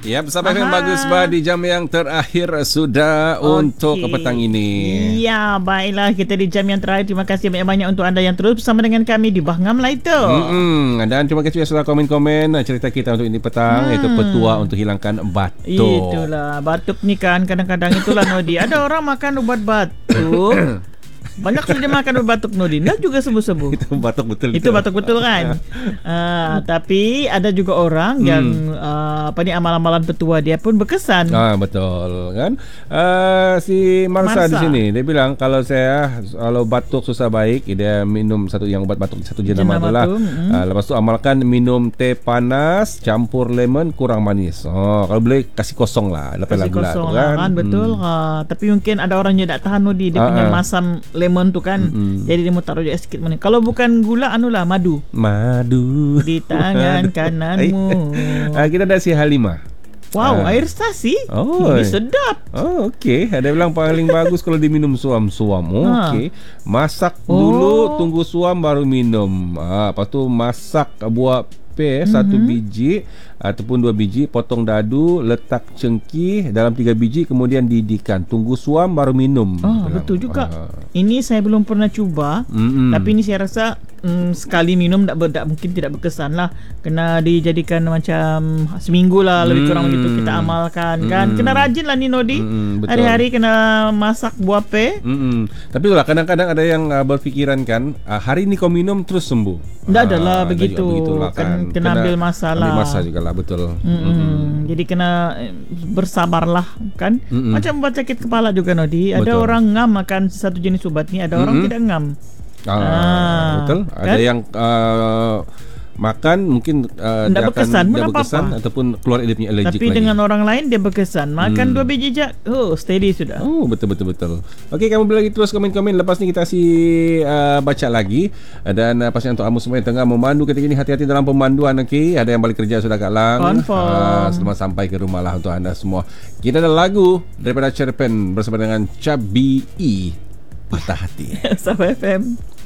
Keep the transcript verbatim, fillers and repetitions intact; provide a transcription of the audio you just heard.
Ya, bersama dengan Bagus Bah di jam yang terakhir sudah okay. untuk petang ini. Ya, baiklah, kita di jam yang terakhir. Terima kasih banyak-banyak untuk anda yang terus bersama dengan kami di Bahngam lah itu. Mm-mm. Dan terima kasih yang sudah komen-komen cerita kita untuk ini petang, hmm. iaitu petua untuk hilangkan batuk. Itulah, batuk ni kan kadang-kadang itulah Nodi. Ada orang makan ubat batuk. Banyak sudah makan batuk Nurdin. Dia juga sembuh-sembuh. Itu batuk betul. Itu batuk betul kan. uh, tapi ada juga orang hmm. yang uh, apa ni amalan-amalan petua dia pun berkesan. Ah betul kan. Uh, si Marsa, Marsa di sini dia bilang kalau saya kalau batuk susah baik dia minum satu yang ubat batuk satu jenama itulah. Hmm. Uh, lepas tu amalkan minum teh panas campur lemon kurang manis. Oh kalau boleh kasih kosong lah. Kasih kosong lah, kan. kan betul. Hmm. Uh, tapi mungkin ada orang yang tak tahan Nurdin dia uh, punya uh. masam lemon tu kan. Mm-hmm. Jadi dia mau taruh je sikit mana. Kalau bukan gula anulah madu. Madu di tangan kananmu. uh, kita ada si Halimah. Wow, uh. air stasi. Oh, ini sedap. Oh, okey. Ada bilang paling bagus kalau diminum suam-suam. Oh, ha. Okey. Masak dulu, oh. tunggu suam baru minum. Ah, lepas tu masak buah pe mm-hmm. satu biji ataupun dua biji, potong dadu, letak cengkih dalam tiga biji, kemudian didihkan. Tunggu suam baru minum. Oh, betul juga. Ah. Ini saya belum pernah cuba, mm-hmm. tapi ini saya rasa mm, sekali minum tak, ber, tak mungkin tidak berkesan lah. Kena dijadikan macam seminggu lah, lebih kurang begitu mm. kita amalkan kan. Mm. Kena rajin lah ni Nodi. Mm, hari-hari kena masak buah pe. Mm. Tapi itulah kadang-kadang ada yang uh, berfikiran kan, uh, hari ni kau minum terus sembuh. Tak adalah uh, begitu. Kan, kan. Kena, kena ambil masa lah. Ambil masa juga lah. Betul. Mm-hmm. Mm-hmm. Jadi kena bersabarlah kan. Mm-hmm. Macam buat sakit kepala juga Nodi. Ada betul. Orang ngam makan satu jenis ubat ni, ada mm-hmm. orang tidak ngam. Ah, ah, betul. Kan? Ada yang uh, makan mungkin uh, tidak berkesan, tidak berkesan ataupun keluar dia punya allergic. Tapi lagi. dengan orang lain dia berkesan. Makan hmm. dua biji je, oh steady sudah. Oh betul betul betul. Okey, kamu boleh lagi terus komen-komen. Lepas ni kita si uh, baca lagi. Dan uh, pastinya untuk kamu semua yang tengah memandu ketika ini, hati-hati dalam pemanduan. Okey, ada yang balik kerja sudah agak lang. Uh, selamat sampai ke rumah lah untuk anda semua. Kita ada lagu daripada Cerpen bersama dengan Cabi E, Patah Hati. Sapa F M.